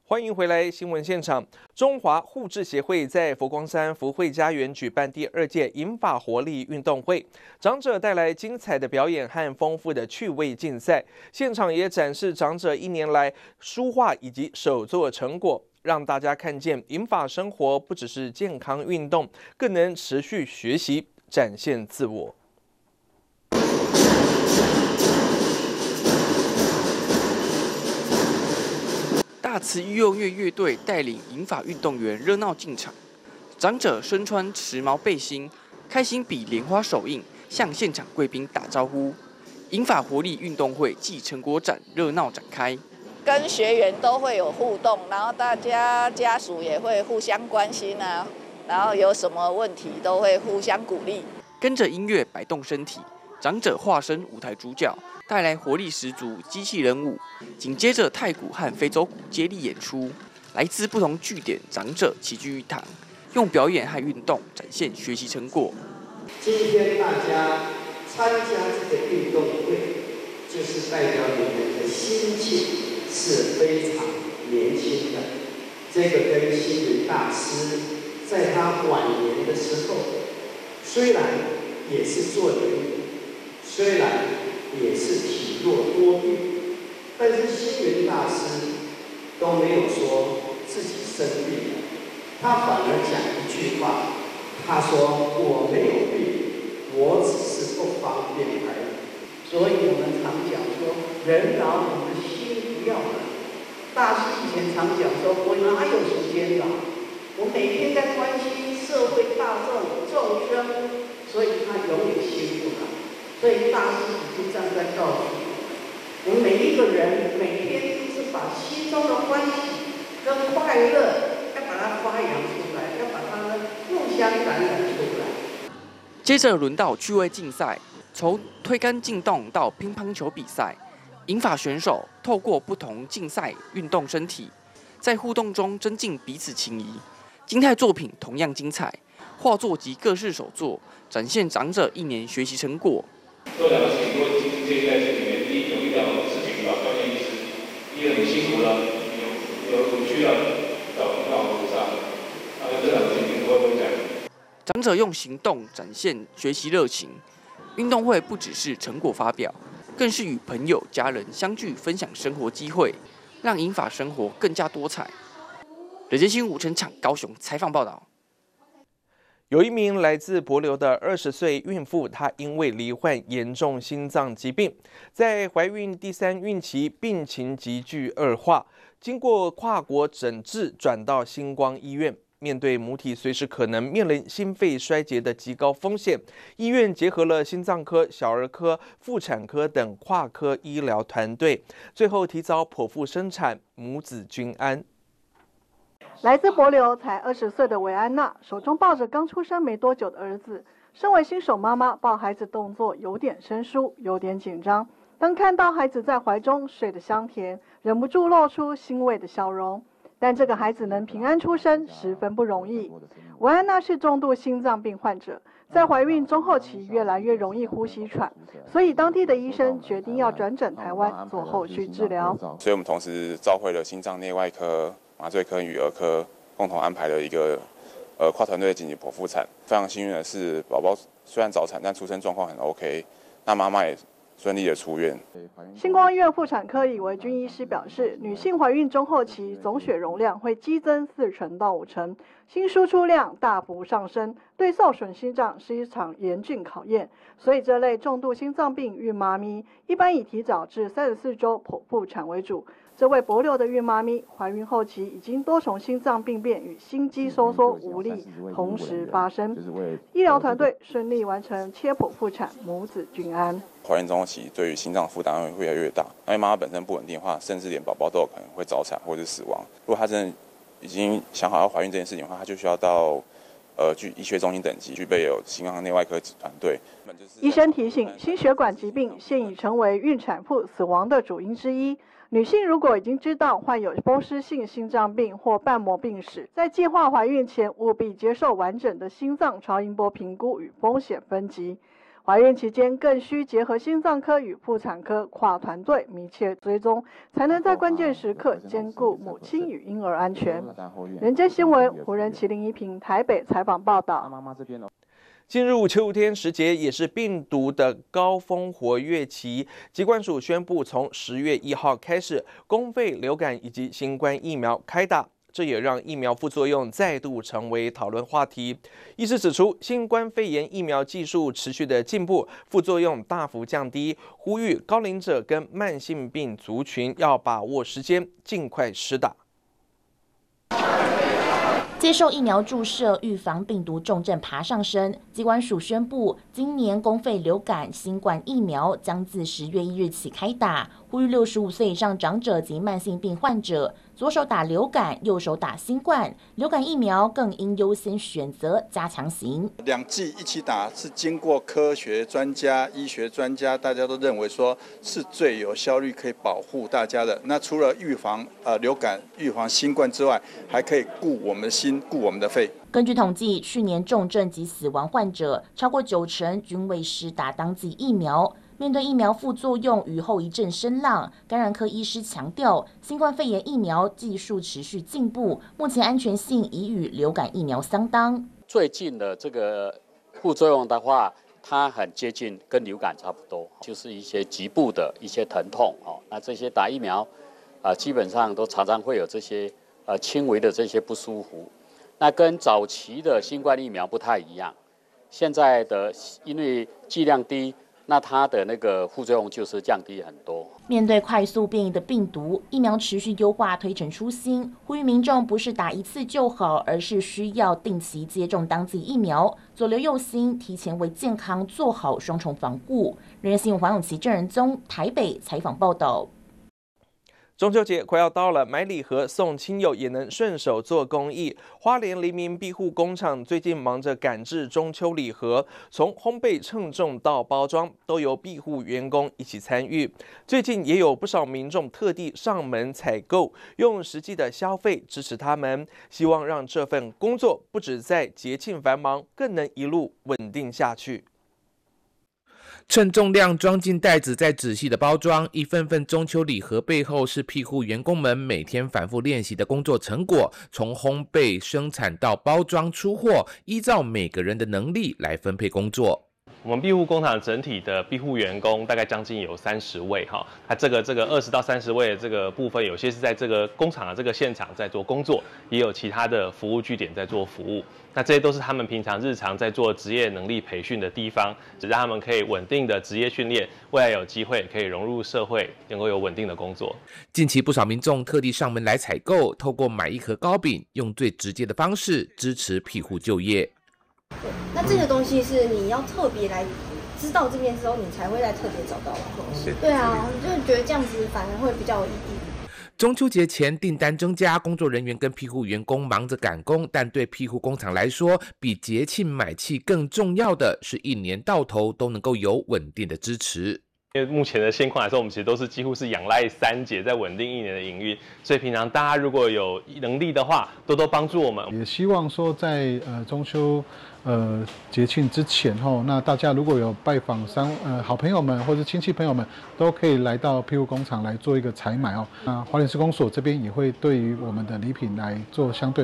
欢迎回来，新闻现场。中华护智协会在佛光山福慧家园举办第2届银发活力运动会，长者带来精彩的表演和丰富的趣味竞赛，现场也展示长者1年来书画以及手作成果，让大家看见银发生活不只是健康运动，更能持续学习，展现自我。 大慈育幼院乐队带领银发运动员热闹进场，长者身穿时髦背心，开心比莲花手印，向现场贵宾打招呼。银发活力运动会暨成果展热闹展开， 跟学员都会有互动，然后大家家属也会互相关心啊，然后有什么问题都会互相鼓励。 跟着音乐摆动身体，长者化身舞台主角，带来活力十足机器人舞，紧接着太鼓和非洲鼓接力演出，来自不同据点长者齐聚一堂，用表演和运动展现学习成果。 今天大家参加这个运动会，就是代表你们的心情是非常年轻的。这个跟星云大师在他晚年的时候，虽然也是坐轮椅，虽然也是体弱多病，但是星云大师都没有说自己生病了，他反而讲一句话，他说我没有病，我只是不方便而已。所以我们常讲说，人老你的心不要老。大师以前常讲说，我哪有时间老？我每天在关心社会大众众生，所以他永远心不老。所以大师已经站在告诉我们每一个人每天都是把心中的欢喜跟快乐要把它发扬出来，要把它们互相感染出来。 接着轮到趣味竞赛，从推杆进洞到乒乓球比赛，银发选手透过不同竞赛运动身体，在互动中增进彼此情谊。静态作品同样精彩，画作及各式手作展现长者1年学习成果。 做2个事情，如果今天在这里面，第一有一条事情要表现意思，第二你辛苦了，有委屈了，到我手上，这2个事情我都讲。 长者用行动展现学习热情，运动会不只是成果发表，更是与朋友家人相聚分享生活机会，让银发生活更加多彩。人杰新吴成场高雄采访报道。 有一名来自帛琉的20岁孕妇，她因为罹患严重心脏疾病，在怀孕第3孕期病情急剧恶化，经过跨国诊治，转到星光医院。面对母体随时可能面临心肺衰竭的极高风险，医院结合了心脏科、小儿科、妇产科等跨科医疗团队，最后提早剖腹生产，母子均安。 来自帛琉才20岁的韦安娜，手中抱着刚出生没多久的儿子。身为新手妈妈，抱孩子动作有点生疏，有点紧张。当看到孩子在怀中睡得香甜，忍不住露出欣慰的笑容。但这个孩子能平安出生，十分不容易。韦安娜是重度心脏病患者，在怀孕中后期越来越容易呼吸喘，所以当地的医生决定要转诊台湾做后续治疗。 所以我们同时召会了心脏内外科、麻醉科与儿科，共同安排了一个跨团队的紧急剖腹产。非常幸运的是，宝宝虽然早产，但出生状况很 OK， 那妈妈也顺利的出院。 星光医院妇产科李维君医师表示，女性怀孕中后期总血容量会激增40%到50%，心输出量大幅上升，对受损心脏是一场严峻考验。所以这类重度心脏病孕妈咪一般以提早至34周剖腹产为主。这位帛琉的孕妈咪怀孕后期已经多重心脏病变与心肌收缩无力同时发生，医疗团队顺利完成切剖腹产，母子均安。 怀孕中后期对于心脏负担会越来越大，因为妈妈本身不稳定的话，甚至连宝宝都有可能会早产或者死亡。如果她真的已经想好要怀孕这件事情的话，她就需要到医学中心等级，具备有心脏内外科团队。 医生提醒，心血管疾病现已成为孕产妇死亡的主因之一。女性如果已经知道患有风湿性心脏病或瓣膜病史，在计划怀孕前务必接受完整的心脏超音波评估与风险分级。 怀孕期间更需结合心脏科与妇产科跨团队密切追踪，才能在关键时刻兼顾母亲与婴儿安全。人间新闻，胡仁麒麟一平台北采访报道。 进入秋天时节，也是病毒的高峰活跃期。疾管署宣布，从10月1号开始，公费流感以及新冠疫苗开打。这也让疫苗副作用再度成为讨论话题。医师指出，新冠肺炎疫苗技术持续的进步，副作用大幅降低，呼吁高龄者跟慢性病族群要把握时间，尽快施打。 接受疫苗注射，预防病毒重症爬上升。疾管署宣布，今年公费流感、新冠疫苗将自10月1日起开打，呼吁65岁以上长者及慢性病患者，左手打流感，右手打新冠。流感疫苗更应优先选择加强型。 2剂一起打是经过科学专家、医学专家，大家都认为说是最有效率，可以保护大家的。那除了预防流感、预防新冠之外，还可以顾我们的心、顾我们的肺。 根据统计，去年重症及死亡患者超过90%均未施打当剂疫苗。面对疫苗副作用与后遗症声浪，感染科医师强调，新冠肺炎疫苗技术持续进步，目前安全性已与流感疫苗相当。 最近的这个副作用的话，它很接近跟流感差不多，就是一些局部的一些疼痛哦。那这些打疫苗基本上都常常会有这些轻微的这些不舒服。那跟早期的新冠疫苗不太一样，现在的因为剂量低。那它的那个副作用就是降低很多。 面对快速变异的病毒，疫苗持续优化推陈出新，呼吁民众不是打一次就好，而是需要定期接种当剂疫苗，左留右心，提前为健康做好双重防护。人人新闻黄永琪、郑仁宗台北采访报道。 中秋节快要到了，买礼盒送亲友也能顺手做公益。花莲黎明庇护工厂最近忙着赶制中秋礼盒，从烘焙称重到包装，都由庇护员工一起参与。最近也有不少民众特地上门采购，用实际的消费支持他们，希望让这份工作不只在节庆繁忙，更能一路稳定下去。 称重量装进袋子，再仔细的包装，一份份中秋礼盒背后是庇护员工们每天反复练习的工作成果。从烘焙、生产到包装出货，依照每个人的能力来分配工作。 我们庇护工厂整体的庇护员工大概将近有30位哈，它这个20到30位的这个部分，有些是在这个工厂的这个现场在做工作，也有其他的服务据点在做服务。那这些都是他们平常日常在做职业能力培训的地方，只让他们可以稳定的职业训练，未来有机会可以融入社会，能够有稳定的工作。 近期不少民众特地上门来采购，透过买一盒糕饼，用最直接的方式支持庇护就业。 对，那这个东西是你要特别来知道这边之后，你才会再特别找到的东西。对啊，我就觉得这样子反而会比较有意义。 中秋节前订单增加，工作人员跟庇护员工忙着赶工，但对庇护工厂来说，比节庆买气更重要的是一年到头都能够有稳定的支持。 因为目前的现况来说，我们其实都是几乎是仰赖3节在稳定1年的营运，所以平常大家如果有能力的话，多多帮助我们。 也希望说在中秋节庆之前那大家如果有拜访好朋友们或者亲戚朋友们，都可以来到庇护工厂来做一个采买那花莲市公所这边也会对于我们的礼品来做相对